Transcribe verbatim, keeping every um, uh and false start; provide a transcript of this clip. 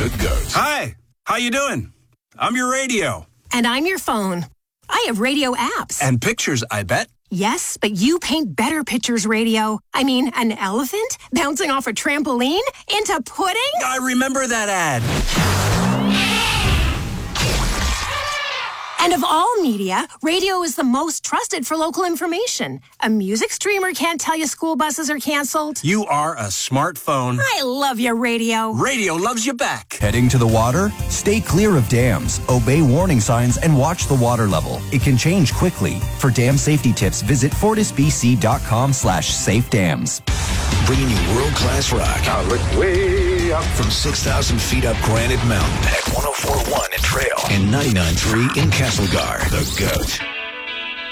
The Goat. Hi, how you doing? I'm your radio. And I'm your phone. I have radio apps. And pictures, I bet. Yes, but you paint better pictures, radio. I mean, an elephant bouncing off a trampoline into pudding? I remember that ad. And of all media, radio is the most trusted for local information. A music streamer can't tell you school buses are canceled. You are a smartphone. I love your radio. Radio loves you back. Heading to the water? Stay clear of dams, obey warning signs, and watch the water level. It can change quickly. For dam safety tips, visit fortisbc.com slash safe dams. Bringing you world-class rock. Now look way up. From six thousand feet up Granite Mountain at one oh four point one in Trail and ninety-nine point three in Castlegar. The Goat.